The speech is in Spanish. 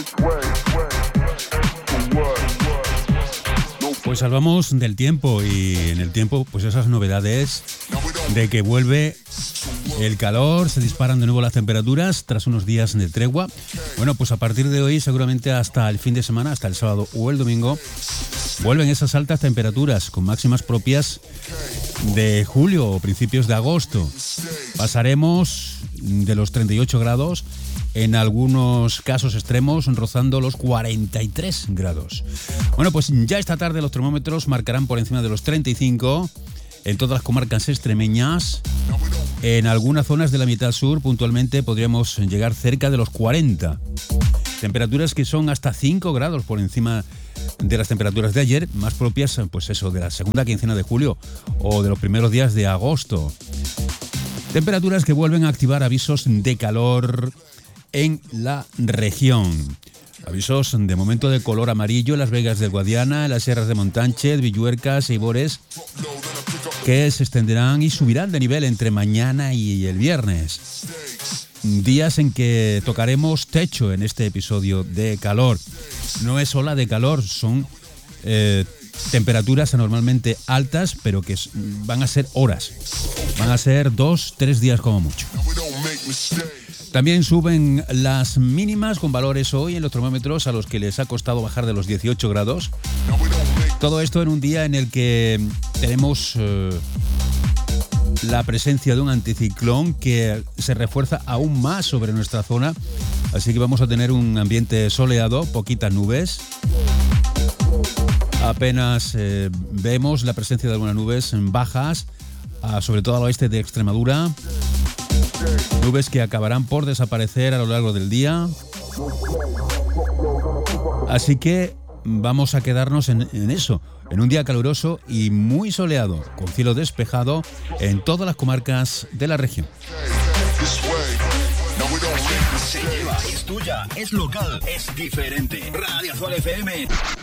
Pues hablamos del tiempo y en el tiempo pues esas novedades de que vuelve el calor, se disparan de nuevo las temperaturas tras unos días de tregua. Bueno, pues a partir de hoy seguramente hasta el fin de semana, hasta el sábado o el domingo, vuelven esas altas temperaturas con máximas propias de julio o principios de agosto. Pasaremos de los 38 grados, en algunos casos extremos rozando los 43 grados. Bueno, pues ya esta tarde los termómetros marcarán por encima de los 35 en todas las comarcas extremeñas. En algunas zonas de la mitad sur puntualmente podríamos llegar cerca de los 40. Temperaturas que son hasta 5 grados por encima de las temperaturas de ayer, más propias pues eso, de la segunda quincena de julio o de los primeros días de agosto. Temperaturas que vuelven a activar avisos de calor en la región. Avisos de momento de color amarillo en Las Vegas del Guadiana, en las sierras de Montánchez, Villuercas e Ibores, que se extenderán y subirán de nivel entre mañana y el viernes. Días en que tocaremos techo en este episodio de calor. No es ola de calor, son temperaturas anormalmente altas, pero que van a ser horas. Van a ser 2-3 días como mucho. También suben las mínimas con valores hoy en los termómetros a los que les ha costado bajar de los 18 grados. Todo esto en un día en el que tenemos la presencia de un anticiclón que se refuerza aún más sobre nuestra zona. Así que vamos a tener un ambiente soleado, poquitas nubes. Apenas vemos la presencia de algunas nubes bajas, sobre todo al oeste de Extremadura. Nubes que acabarán por desaparecer a lo largo del día. Así que vamos a quedarnos en eso, en un día caluroso y muy soleado, con cielo despejado en todas las comarcas de la región. Se lleva, es tuya, es local, es diferente. Radio Azul FM.